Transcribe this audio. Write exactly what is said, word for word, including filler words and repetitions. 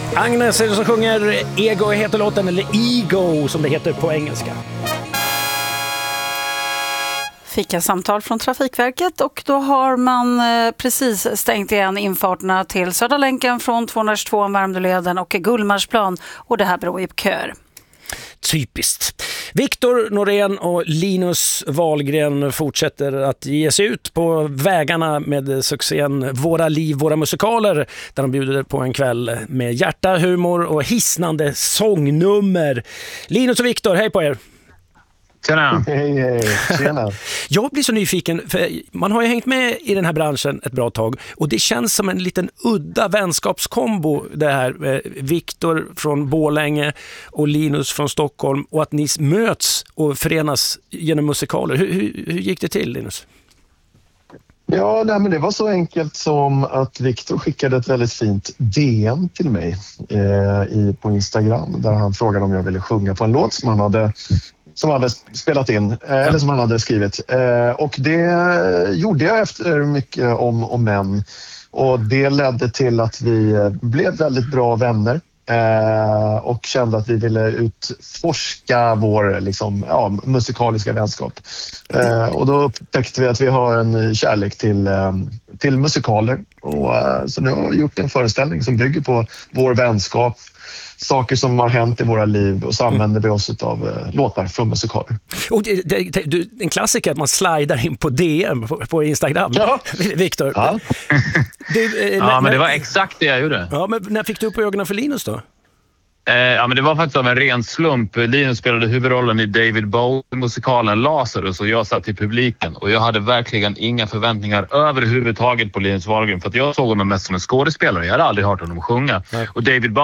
Agnes är det som sjunger. Ego heter låten, eller Ego som det heter på engelska. Fick jag samtal från Trafikverket och då har man eh, precis stängt igen infarterna till Södra länken från tvåhundratjugotvå Värmdöleden och Gullmarsplan, och det här beror ju på köer. Typiskt. Viktor Norén och Linus Wahlgren fortsätter att ge sig ut på vägarna med succén Våra liv, våra musikaler, där de bjuder på en kväll med hjärta, humor och hisnande sångnummer. Linus och Viktor, hej på er! Tjena. Hej, hej. Tjena. Jag blir så nyfiken, för man har ju hängt med i den här branschen ett bra tag och det känns som en liten udda vänskapskombo det här. Viktor från Borlänge och Linus från Stockholm, och att ni möts och förenas genom musikaler. Hur, hur, hur gick det till, Linus? Ja, nej, men det var så enkelt som att Viktor skickade ett väldigt fint D M till mig eh, i, på Instagram, där han frågade om jag ville sjunga på en låt som han hade som hade spelat in, eller som han hade skrivit. Och det gjorde jag efter mycket om och men. Och det ledde till att vi blev väldigt bra vänner och kände att vi ville utforska vår liksom, ja, musikaliska vänskap. Och då upptäckte vi att vi har en kärlek till, till musikaler. Och så nu har vi gjort en föreställning som bygger på vår vänskap, saker som har hänt i våra liv, och så använder vi oss av eh, låtar från musikaler. Och det, det, det, en klassiker att man slidar in på D M på, på Instagram. Ja. Viktor. Ja. Du, eh, ja, när, men det var exakt det jag gjorde. Ja, men när fick du upp ögonen för Linus då? Eh, ja, men det var faktiskt av en ren slump. Linus spelade huvudrollen i David Bowie-musikalen Lazarus och jag satt i publiken. Och jag hade verkligen inga förväntningar överhuvudtaget på Linus Wahlgren, för att jag såg honom mest som en skådespelare. Jag hade aldrig hört honom sjunga. Nej. Och David